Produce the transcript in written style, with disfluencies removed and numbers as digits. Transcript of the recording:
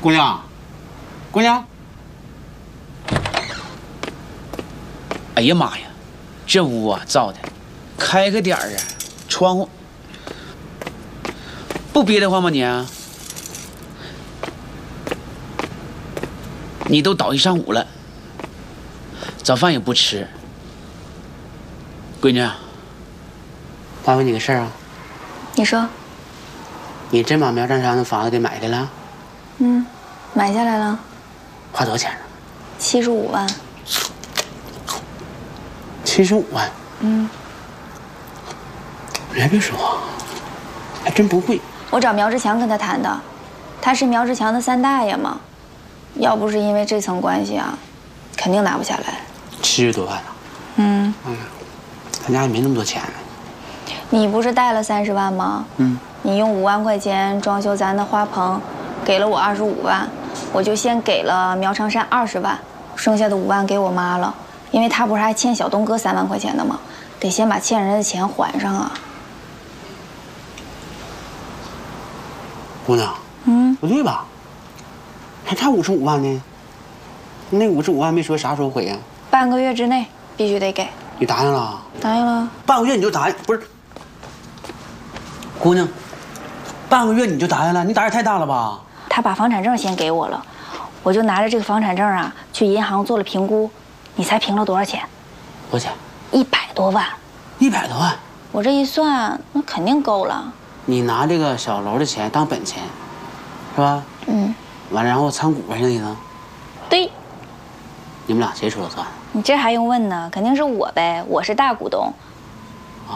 姑娘，姑娘。 哎呀妈呀，这屋啊造的，开个点儿啊，窗户不憋得慌吗你？你都倒一上午了，早饭也不吃。闺女， 爸问你个事儿啊。 你说。 你真把苗占山的房子给买下了？ 嗯，买下来了。 花多少钱呢 ？75万。 75万。 嗯。 你还别说，还真不贵。 我找苗志强跟他谈的，他是苗志强的3大爷嘛。要不是因为这层关系啊，肯定拿不下来。 70多万呢。 嗯。 咱家也没那么多钱呢。 你不是贷了30万吗？ 嗯。 你用5万块钱装修咱的花棚，给了我25万，我就先给了苗长山20万，剩下的5万给我妈了，因为她不是还欠小东哥3万块钱的吗？得先把欠人的钱还上啊。 姑娘，不对吧？还差55万呢。那55万没说啥时候回呀？ 半个月之内必须得给。 你答应了？ 答应了。 半个月你就答应？不是，姑娘，半个月你就答应了？你胆也太大了吧？ 他把房产证先给我了，我就拿着这个房产证啊去银行做了评估，你猜评了多少钱？ 多少钱 ？100多万。 100多万？ 我这一算，那肯定够了。 你拿这个小楼的钱当本钱，是吧？ 嗯。 完了，然后参股份的呢？ 对。 你们俩谁说了算？ 你这还用问呢？肯定是我呗，我是大股东。